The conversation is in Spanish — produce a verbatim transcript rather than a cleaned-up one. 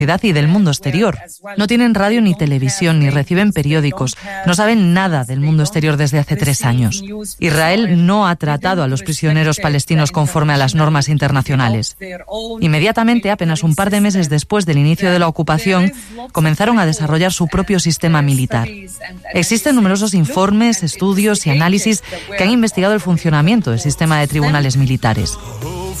y del mundo exterior. No tienen radio ni televisión, ni reciben periódicos. No saben nada del mundo exterior desde hace tres años. Israel no ha tratado a los prisioneros palestinos conforme a las normas internacionales. Inmediatamente, apenas un par de meses después del inicio de la ocupación, comenzaron a desarrollar su propio sistema militar. Existen numerosos informes, estudios y análisis que han investigado el funcionamiento del sistema de tribunales militares.